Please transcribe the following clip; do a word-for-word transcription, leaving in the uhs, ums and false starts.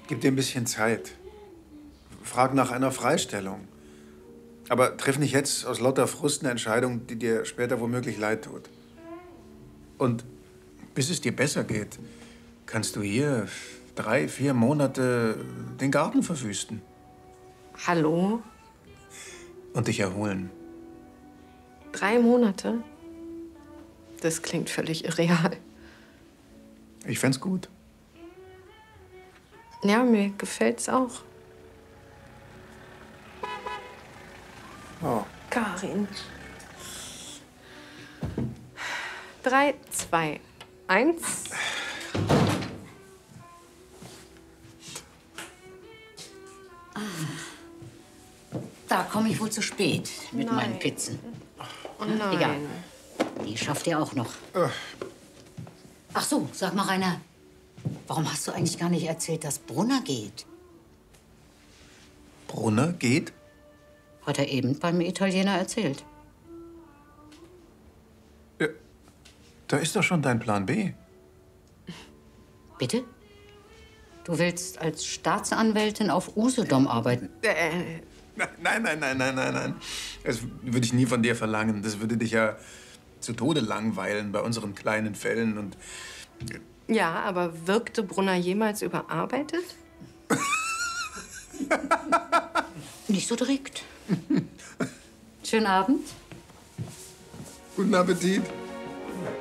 Gib dir ein bisschen Zeit. Frag nach einer Freistellung. Aber triff nicht jetzt aus lauter Frust eine Entscheidung, die dir später womöglich leid tut. Und bis es dir besser geht, kannst du hier drei, vier Monate den Garten verwüsten. Hallo? Und dich erholen. Drei Monate? Das klingt völlig irreal. Ich fänd's gut. Ja, mir gefällt's auch. Oh. Karin. Drei, zwei, eins. Ah. Da komme ich wohl zu spät mit Nein. meinen Pizzen. Oh nein. Egal. Die schafft ihr auch noch. Ach so, sag mal, Rainer. Warum hast du eigentlich gar nicht erzählt, dass Brunner geht? Brunner geht? Hat er eben beim Italiener erzählt. Ja, da ist doch schon dein Plan B. Bitte? Du willst als Staatsanwältin auf Usedom arbeiten? Äh. Nein, nein, nein, nein, nein, nein. Das würde ich nie von dir verlangen. Das würde dich ja zu Tode langweilen bei unseren kleinen Fällen. Und Ja, aber wirkte Brunner jemals überarbeitet? Nicht so direkt. Schönen Abend. Guten Appetit.